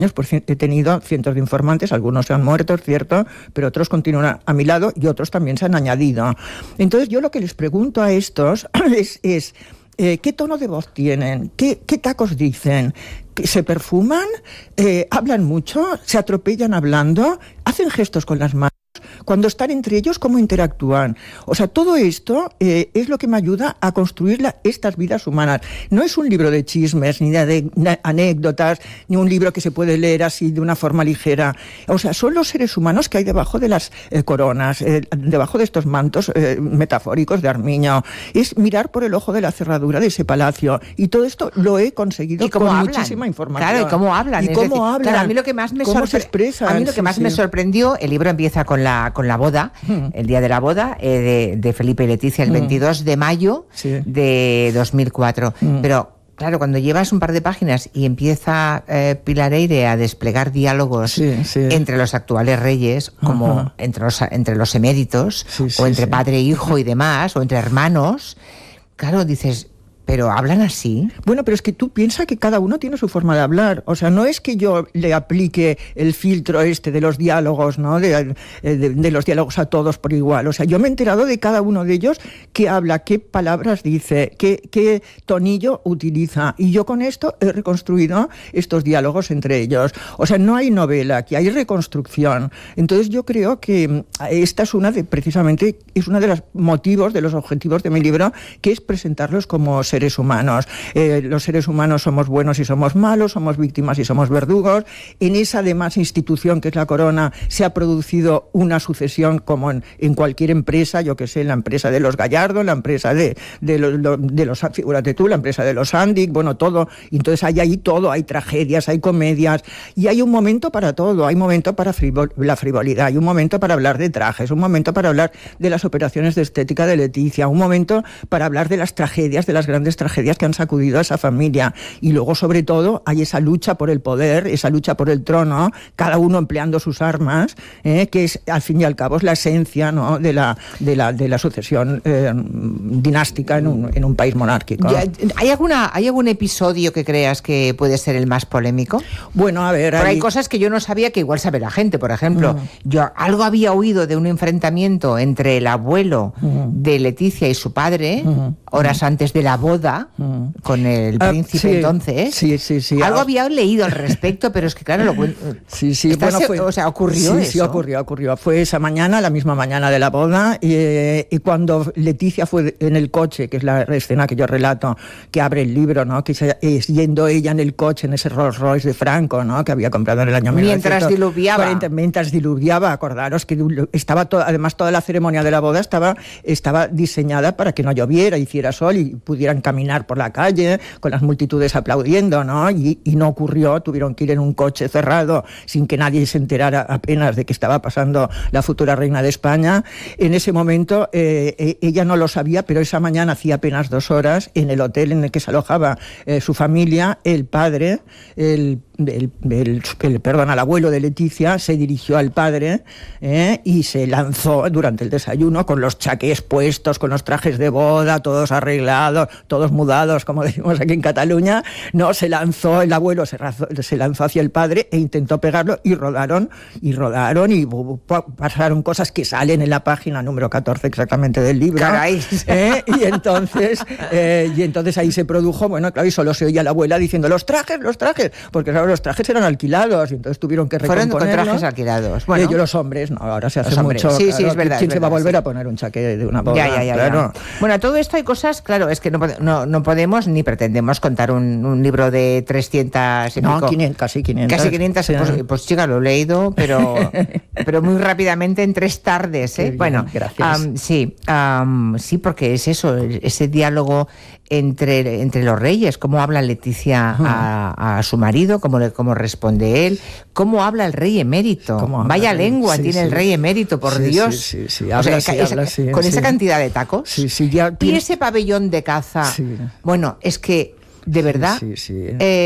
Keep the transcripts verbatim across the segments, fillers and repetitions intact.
pues he tenido cientos de informantes, algunos se han muerto, es cierto, pero otros continúan a mi lado y otros también se han añadido. Entonces yo lo que les pregunto a estos es, es eh, ¿qué tono de voz tienen? ¿Qué, qué tacos dicen? ¿Se perfuman? Eh, ¿Hablan mucho? ¿Se atropellan hablando? ¿Hacen gestos con las manos? Cuando están entre ellos, ¿cómo interactúan? O sea, todo esto eh, es lo que me ayuda a construir la, estas vidas humanas. No es un libro de chismes, ni de, de anécdotas, ni un libro que se puede leer así de una forma ligera. O sea, son los seres humanos que hay debajo de las eh, coronas, eh, debajo de estos mantos eh, metafóricos de Armiño. Es mirar por el ojo de la cerradura de ese palacio. Y todo esto lo he conseguido con hablan? muchísima información. Claro, y cómo hablan. Y cómo decir, hablan. Claro, a mí lo que más me, sorpre- a mí lo que más sí, me sí. sorprendió, el libro empieza con la con la boda, mm. el día de la boda eh, de, de Felipe y Leticia, el mm. veintidós de mayo sí. de dos mil cuatro. Mm. Pero claro, cuando llevas un par de páginas y empieza eh, Pilar Eyre a desplegar diálogos sí, sí. entre los actuales reyes, como entre los, entre los eméritos, sí, sí, o entre sí. padre e hijo y demás, o entre hermanos, claro, dices... ¿Pero hablan así? Bueno, pero es que tú piensas que cada uno tiene su forma de hablar. O sea, no es que yo le aplique el filtro este de los diálogos, ¿no? De, de, de los diálogos a todos por igual. O sea, yo me he enterado de cada uno de ellos qué habla, qué palabras dice, qué, qué tonillo utiliza. Y yo con esto he reconstruido estos diálogos entre ellos. O sea, no hay novela, aquí hay reconstrucción. Entonces yo creo que esta es una de, precisamente, es uno de los motivos, de los objetivos de mi libro, que es presentarlos como seres humanos. Eh, los seres humanos somos buenos y somos malos, somos víctimas y somos verdugos. En esa además institución que es la corona se ha producido una sucesión como en, en cualquier empresa, yo que sé, la empresa de los Gallardo, la empresa de, de, los, de los, figúrate tú, la empresa de los Andic, bueno, todo. Y entonces hay ahí todo, hay tragedias, hay comedias, y hay un momento para todo, hay un momento para frivol, la frivolidad, hay un momento para hablar de trajes, un momento para hablar de las operaciones de estética de Leticia, un momento para hablar de las tragedias, de las grandes tragedias que han sacudido a esa familia. Y luego, sobre todo, hay esa lucha por el poder, esa lucha por el trono, cada uno empleando sus armas, eh, que es, al fin y al cabo, es la esencia, ¿no?, de la, de la, de la sucesión eh, dinástica en un, en un país monárquico. ¿Hay alguna, ¿Hay algún episodio que creas que puede ser el más polémico? Bueno, a ver... Pero hay... hay cosas que yo no sabía que igual sabe la gente. Por ejemplo, uh-huh. yo algo había oído de un enfrentamiento entre el abuelo uh-huh. de Leticia y su padre, uh-huh. horas uh-huh. antes de la boda, Mm. con el príncipe uh, sí, entonces. Sí, sí, sí. Algo había leído al respecto, pero es que claro, lo sí, sí, bueno, se, fue, o sea, ocurrió sí, eso. Sí, ocurrió, ocurrió. Fue esa mañana, la misma mañana de la boda, y, y cuando Leticia fue en el coche, que es la escena que yo relato, que abre el libro, ¿no?, que es yendo ella en el coche, en ese Rolls Royce de Franco, ¿no?, que había comprado en el año mientras diluviaba. cuarenta, mientras diluviaba, acordaros que estaba to, además toda la ceremonia de la boda estaba, estaba diseñada para que no lloviera, hiciera sol y pudieran caminar por la calle con las multitudes aplaudiendo, ¿no? Y, y no ocurrió, tuvieron que ir en un coche cerrado sin que nadie se enterara apenas de que estaba pasando la futura reina de España. En ese momento eh, ella no lo sabía, pero esa mañana, hacía apenas dos horas, en el hotel en el que se alojaba eh, su familia, el padre, el El, el, el, perdón, al abuelo de Leticia se dirigió al padre eh, y se lanzó durante el desayuno con los chaqués puestos, con los trajes de boda, todos arreglados, todos mudados, como decimos aquí en Cataluña, no, se lanzó, el abuelo se, razó, se lanzó hacia el padre e intentó pegarlo y rodaron, y rodaron y pasaron cosas que salen en la página número catorce exactamente del libro. Caray. Eh, y entonces eh, y entonces ahí se produjo, bueno, claro, y solo se oía la abuela diciendo los trajes, los trajes, porque claro, los trajes eran alquilados y entonces tuvieron que recomponerlos. Fueron con trajes alquilados. Bueno. Ellos, los hombres, no, ahora se hace hombres. mucho. Sí, claro, sí, es verdad. ¿Quién es se verdad, va a volver sí. a poner un chaqué de una boda? Ya, ya, ya, claro. ya. Bueno, a todo esto hay cosas, claro, es que no, no, no podemos ni pretendemos contar un, un libro de trescientas y no, pico. quinientas, casi quinientas. Casi quinientas, sí. pues, pues chica, lo he leído, pero, pero muy rápidamente en tres tardes, ¿eh? Bien, bueno, gracias. Um, sí, um, sí, porque es eso, ese diálogo entre, entre los reyes, cómo habla Leticia uh-huh. a, a su marido, cómo, le, cómo responde él, cómo habla el rey emérito. Vaya lengua sí, tiene sí. el rey emérito, por sí, Dios. Sí, sí, sí. O Habla, sea, sí, esa, habla, sí, con sí. esa cantidad de tacos sí, sí, ya, y ese pabellón de caza. Sí. Bueno, es que, de verdad, sí, sí, sí. Eh,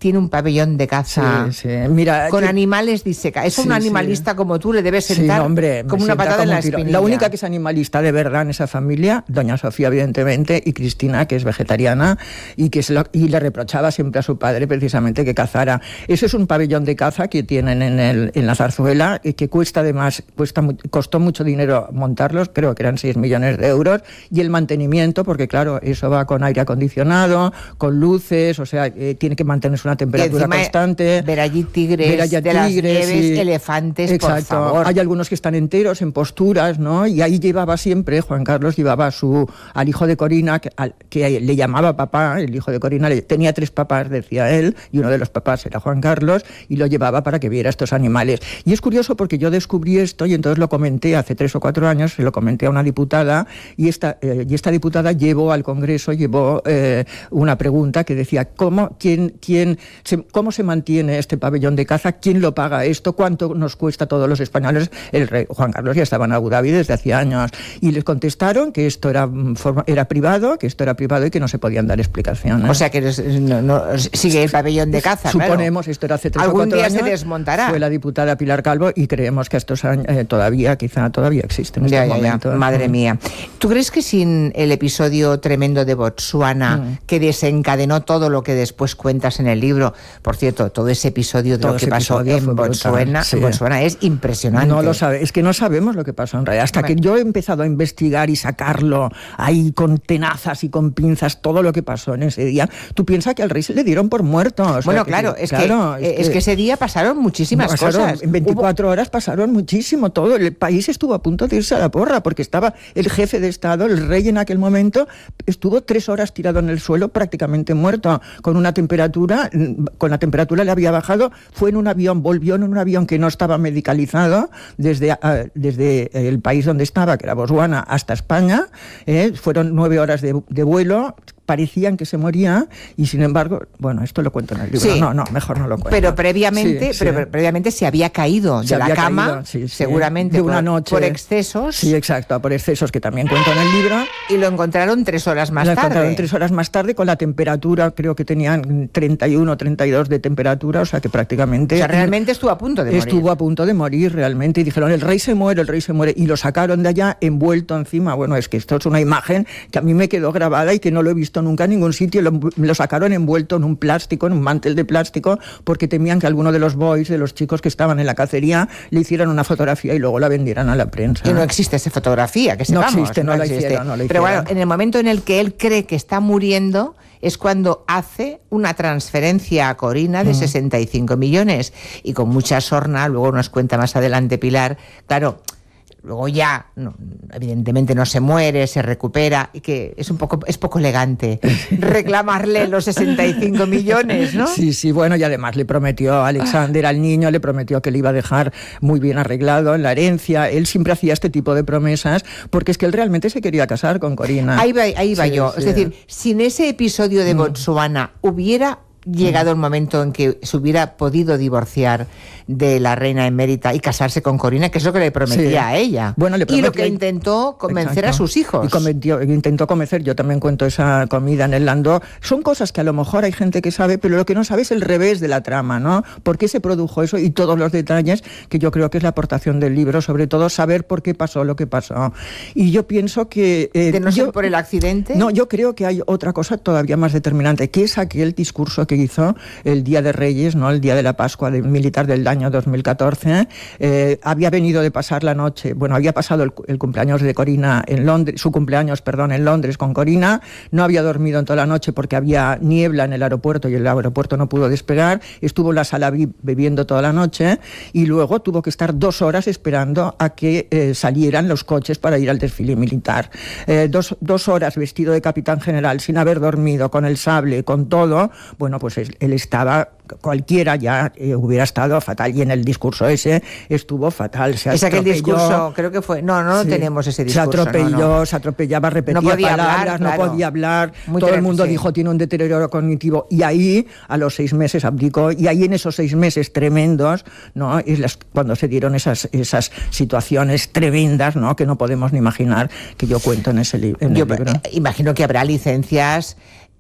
tiene un pabellón de caza sí, sí. Mira, con yo, animales diseca. Es sí, un animalista sí. como tú, le debes sentar sí, hombre, como una patada en la espinilla. La única que es animalista de verdad en esa familia, doña Sofía, evidentemente, y Cristina, que es vegetariana, y que se lo, y le reprochaba siempre a su padre precisamente que cazara. Ese es un pabellón de caza que tienen en, el, en la Zarzuela, y que cuesta además, cuesta, costó mucho dinero montarlos, creo que eran seis millones de euros, y el mantenimiento, porque claro, eso va con aire acondicionado, con luces, o sea, eh, tiene que mantenerse una temperatura constante. Ver allí tigres, ver allí de tigres, las nieves, y, elefantes, exacto, por favor. Hay algunos que están enteros, en posturas, ¿no? Y ahí llevaba siempre, Juan Carlos llevaba a su, al hijo de Corina, que, al, que le llamaba papá, el hijo de Corina, le, tenía tres papás, decía él, y uno de los papás era Juan Carlos, y lo llevaba para que viera estos animales. Y es curioso porque yo descubrí esto, y entonces lo comenté hace tres o cuatro años, se lo comenté a una diputada, y esta, eh, y esta diputada llevó al Congreso, llevó eh, una pregunta que decía, ¿cómo, quién, quién, se, ¿cómo se mantiene este pabellón de caza? ¿Quién lo paga esto? ¿Cuánto nos cuesta a todos los españoles? El rey Juan Carlos ya estaba en Abu Dhabi desde hacía años, y les contestaron que esto era, era privado, que esto era privado y que no se podían dar explicaciones. O sea que no, no, sigue el pabellón de caza, suponemos, claro. Esto era hace tres Algún o cuatro día años. Se desmontará. Fue la diputada Pilar Calvo y creemos que estos años eh, todavía, quizá todavía existen en ya, estos ya, momentos. Ya. Madre mía. ¿Tú crees que sin el episodio tremendo de Botsuana, mm. que desencadenó todo lo que después cuentas en el libro, por cierto, todo ese episodio de todo lo que pasó en Botsuana, sí. Botsuana es impresionante? No lo sabe, es que no sabemos lo que pasó en realidad. Hasta bueno. que yo he empezado a investigar y sacarlo ahí con tenazas y con pinzas, todo lo que pasó en ese día, tú piensas que al rey se le dieron por muerto. O sea, bueno, claro, que, es, claro que, es, que, es que ese día pasaron muchísimas pasaron, cosas. En veinticuatro Hubo... horas pasaron muchísimo, todo. El país estuvo a punto de irse a la porra, porque estaba el jefe de Estado, el rey en aquel momento, estuvo tres horas tirado en el suelo, prácticamente muerto, con una temperatura, con la temperatura le había bajado, fue en un avión, volvió en un avión que no estaba medicalizado, desde, uh, desde el país donde estaba, que era Botswana, hasta España, eh, fueron nueve horas de, de vuelo, parecían que se moría y sin embargo, bueno, esto lo cuento en el libro, sí, no, no, mejor no lo cuento. Pero previamente, sí, pero sí. previamente se había caído se de había la cama, caído, sí, sí, seguramente de una por, noche, por excesos. Sí, exacto, por excesos que también cuento en el libro. Y lo encontraron tres horas más lo tarde. Lo encontraron tres horas más tarde con la temperatura, creo que tenían treinta y uno, treinta y dos de temperatura, o sea que prácticamente... O sea, realmente estuvo a punto de morir. Estuvo a punto de morir realmente y dijeron, el rey se muere, el rey se muere, y lo sacaron de allá envuelto encima. Bueno, es que esto es una imagen que a mí me quedó grabada y que no lo he visto nunca en ningún sitio. Lo, lo sacaron envuelto en un plástico, en un mantel de plástico, porque temían que alguno de los boys, de los chicos que estaban en la cacería, le hicieran una fotografía y luego la vendieran a la prensa. Y no existe esa fotografía, que sepamos. No existe, no, no la existe. hicieron, no la hicieron. Pero bueno, en el momento en el que él cree que está muriendo, es cuando hace una transferencia a Corina de mm. sesenta y cinco millones. Y con mucha sorna, luego nos cuenta más adelante Pilar, claro... Luego ya, no, evidentemente no se muere, se recupera, y que es un poco, es poco elegante reclamarle los sesenta y cinco millones, ¿no? Sí, sí, bueno, y además le prometió a Alexander, al niño, le prometió que le iba a dejar muy bien arreglado en la herencia. Él siempre hacía este tipo de promesas, porque es que él realmente se quería casar con Corina. Ahí va, ahí va sí, yo. Sí. Es decir, sin ese episodio de Botsuana, hubiera llegado el momento en que se hubiera podido divorciar de la reina emérita y casarse con Corina, que es lo que le prometía sí. a ella. Bueno, le y lo que intentó convencer Exacto. a sus hijos. Y cometió, intentó convencer, yo también cuento esa comida en el Landó. Son cosas que a lo mejor hay gente que sabe, pero lo que no sabe es el revés de la trama, ¿no? ¿Por qué se produjo eso? Y todos los detalles, que yo creo que es la aportación del libro, sobre todo saber por qué pasó lo que pasó. Y yo pienso que... Eh, ¿De no ser por el accidente? No, yo creo que hay otra cosa todavía más determinante, que es aquel discurso que hizo el Día de Reyes, ¿no? El día de la Pascua del militar del año dos mil catorce, eh, había venido de pasar la noche, bueno, había pasado el, el cumpleaños de Corina en Londres, su cumpleaños, perdón, en Londres con Corina, no había dormido en toda la noche porque había niebla en el aeropuerto y el aeropuerto no pudo despegar, estuvo en la sala V I P bebiendo toda la noche y luego tuvo que estar dos horas esperando a que eh, salieran los coches para ir al desfile militar. Eh, dos, dos horas vestido de capitán general, sin haber dormido, con el sable, con todo, bueno, pues él, él estaba... cualquiera ya eh, hubiera estado fatal, y en el discurso ese estuvo fatal. Se es aquel discurso, creo que fue, no, no, no sí, tenemos ese discurso. Se atropelló, no, no. se atropellaba, repetía no podía palabras, hablar, claro. no podía hablar, Muy todo el mundo sí. dijo tiene un deterioro cognitivo, y ahí a los seis meses abdicó, y ahí en esos seis meses tremendos, ¿no? Es las, cuando se dieron esas, esas situaciones tremendas, ¿no? Que no podemos ni imaginar, que yo cuento en ese li- en yo, el libro. Eh, imagino que habrá licencias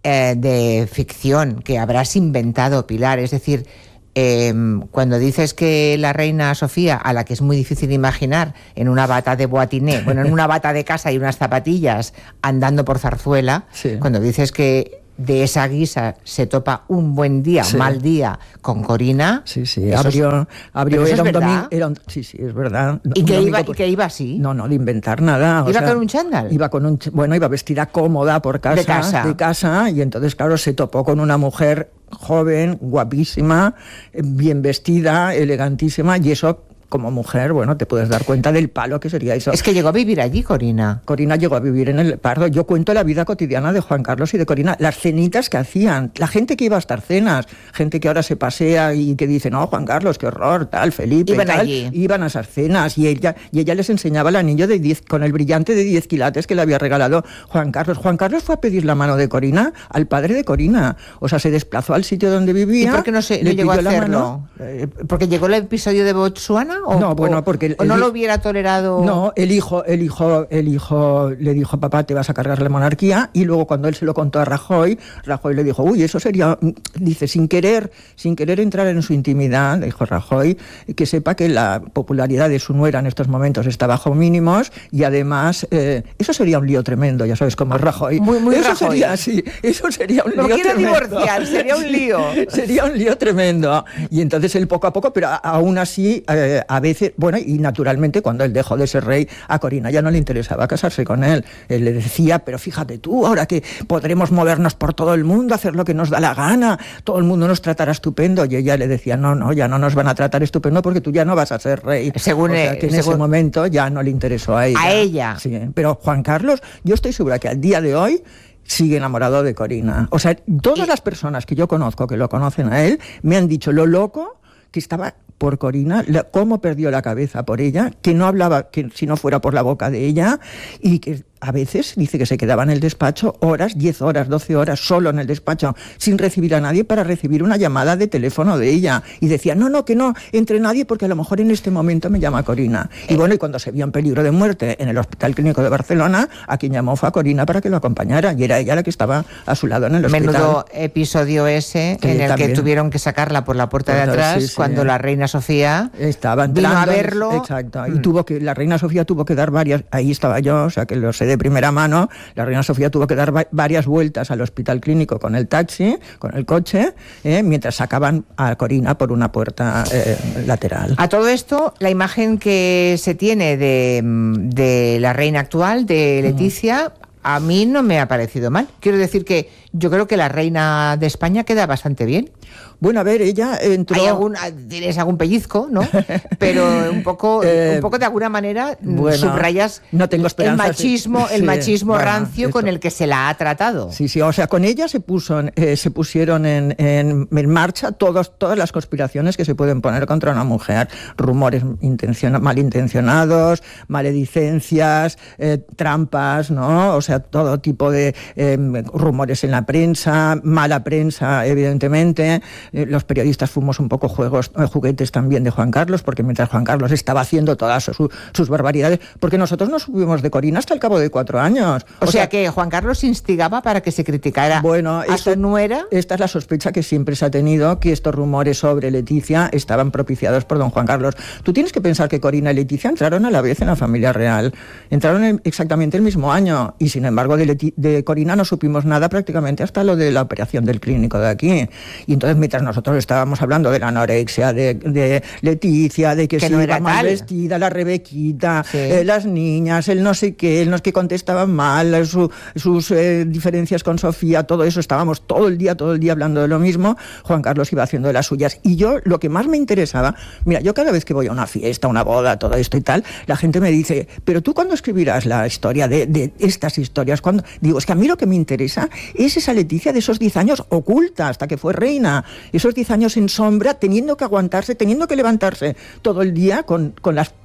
eh, de ficción que habrás inventado, Pilar. Es decir, eh, cuando dices que la reina Sofía, a la que es muy difícil imaginar en una bata de boatiné, bueno, en una bata de casa y unas zapatillas andando por Zarzuela, sí. Cuando dices que de esa guisa se topa un buen día, sí. mal día con Corina. Sí, sí, abrió, abrió era, un domingo, era un Sí, sí, es verdad. ¿Y que iba, por... ¿y que iba así? No, no, de inventar nada. ¿Iba o sea, con un chándal? Iba con un, bueno, iba vestida cómoda por casa, de casa. De casa, y entonces, claro, se topó con una mujer joven, guapísima, bien vestida, elegantísima, y eso... Como mujer, bueno, te puedes dar cuenta del palo que sería eso. Es que llegó a vivir allí, Corina. Corina llegó a vivir en el Pardo. Yo cuento la vida cotidiana de Juan Carlos y de Corina. Las cenitas que hacían, la gente que iba a estas cenas, gente que ahora se pasea y que dice, no, Juan Carlos, qué horror, tal, Felipe, iban tal. Allí. Iban a esas cenas y ella, y ella les enseñaba el anillo de diez, con el brillante de diez quilates que le había regalado Juan Carlos. Juan Carlos fue a pedir la mano de Corina al padre de Corina. O sea, se desplazó al sitio donde vivía. ¿Y por qué no, se, no llegó a hacerlo? ¿Porque llegó el episodio de Botsuana? ¿O, no, bueno, porque El, ¿O no el, lo hubiera tolerado? No, el hijo, el hijo, el hijo le dijo, papá, te vas a cargar la monarquía, y luego cuando él se lo contó a Rajoy, Rajoy le dijo, uy, eso sería, dice, sin querer, sin querer entrar en su intimidad, le dijo Rajoy, que sepa que la popularidad de su nuera en estos momentos está bajo mínimos, y además, eh, eso sería un lío tremendo, ya sabes cómo es Rajoy. Muy, muy eso Rajoy. Sería así, eso sería un no lío quiero tremendo. divorciar, sería un lío. Sería un lío tremendo. Y entonces él poco a poco, pero aún así, eh, a veces, bueno, y naturalmente cuando él dejó de ser rey, a Corina ya no le interesaba casarse con él. Él le decía, pero fíjate tú, ahora que podremos movernos por todo el mundo, hacer lo que nos da la gana, todo el mundo nos tratará estupendo. Y ella le decía, no, no, ya no nos van a tratar estupendo porque tú ya no vas a ser rey. Según o sea, que en según... ese momento ya no le interesó a ella. A ella. Sí, pero Juan Carlos, yo estoy segura que al día de hoy sigue enamorado de Corina. O sea, todas las personas que yo conozco, que lo conocen a él, me han dicho lo loco que estaba por Corina, la, cómo perdió la cabeza por ella, que no hablaba que si no fuera por la boca de ella, y que a veces dice que se quedaba en el despacho horas, diez horas, doce horas, solo en el despacho, sin recibir a nadie, para recibir una llamada de teléfono de ella. Y decía, no, no, que no entre nadie porque a lo mejor en este momento me llama Corina. Y bueno, y cuando se vio en peligro de muerte en el Hospital Clínico de Barcelona, a quien llamó fue a Corina para que lo acompañara, y era ella la que estaba a su lado en el hospital. Menudo episodio ese, que en el también. que tuvieron que sacarla por la puerta de atrás, sí, sí. cuando la reina Sofía estaba entrando, vino a verlo. Exacto, y mm. tuvo que, la reina Sofía tuvo que dar varias, ahí estaba yo, o sea que lo sé de primera mano, la reina Sofía tuvo que dar va- varias vueltas al Hospital Clínico con el taxi, con el coche, eh, mientras sacaban a Corina por una puerta eh, lateral. A todo esto, la imagen que se tiene de, de la reina actual, de Leticia, mm. a mí no me ha parecido mal. Quiero decir que yo creo que la reina de España queda bastante bien. Bueno, a ver, ella entró... Hay algún, tienes algún pellizco, ¿no? Pero un poco, eh, un poco de alguna manera bueno, subrayas no tengo el machismo, sí, el machismo bueno, rancio eso. con el que se la ha tratado. Sí, sí, o sea, con ella se puso, eh, se pusieron en, en, en marcha todos, todas las conspiraciones que se pueden poner contra una mujer, rumores intenciona, malintencionados, maledicencias, eh, trampas, ¿no? O sea, todo tipo de eh, rumores en la prensa, mala prensa, evidentemente. Eh, los periodistas fuimos un poco juegos, eh, juguetes también de Juan Carlos, porque mientras Juan Carlos estaba haciendo todas su, sus barbaridades, porque nosotros no subimos de Corina hasta el cabo de cuatro años. O, o sea, sea que Juan Carlos instigaba para que se criticara bueno, a esta, su nuera. Esta es la sospecha que siempre se ha tenido, que estos rumores sobre Leticia estaban propiciados por don Juan Carlos. Tú tienes que pensar que Corina y Leticia entraron a la vez en la familia real. Entraron en exactamente el mismo año, y sin embargo de, Leti- de Corina no supimos nada prácticamente hasta lo de la operación del clínico de aquí. Y entonces, mientras nosotros estábamos hablando de la anorexia de, de Leticia, de que, que si no iba era mal tal. vestida, la Rebequita, sí. eh, las niñas, el no sé qué, los que contestaban mal, su, sus eh, diferencias con Sofía, todo eso, estábamos todo el día, todo el día hablando de lo mismo. Juan Carlos iba haciendo de las suyas. Y yo, lo que más me interesaba, mira, yo cada vez que voy a una fiesta, una boda, todo esto y tal, la gente me dice, pero tú ¿cuándo escribirás la historia de, de estas historias? ¿Cuándo? Digo, es que a mí lo que me interesa es esa Leticia de esos diez años oculta hasta que fue reina, esos diez años en sombra, teniendo que aguantarse, teniendo que levantarse todo el día con, con las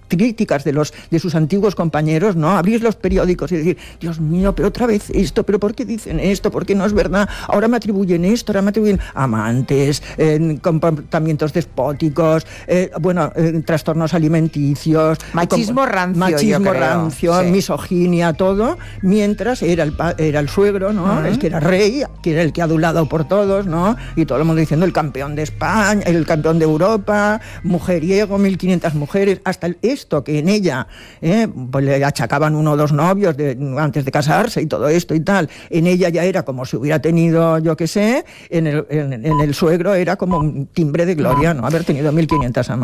críticas de los de sus antiguos compañeros, ¿no? Abrir los periódicos y decir, Dios mío, pero otra vez esto, pero ¿por qué dicen esto? ¿Por qué no es verdad? Ahora me atribuyen esto, ahora me atribuyen amantes, eh, comportamientos despóticos, eh, bueno, eh, trastornos alimenticios, machismo com- rancio, machismo yo creo. rancio, Sí. misoginia, todo, mientras era el pa- era el suegro, ¿no? Uh-huh. Es que era rey, que era el que ha adulado por todos, ¿no? Y todo el mundo diciendo el campeón de España, el campeón de Europa, mujeriego, mil quinientas mujeres, hasta el, esto que en ella eh, pues le achacaban uno o dos novios de, antes de casarse y todo esto y tal, en ella ya era como si hubiera tenido, yo qué sé, en el, en, en el suegro era como un timbre de gloria, ¿no? Haber tenido mil quinientas amantes.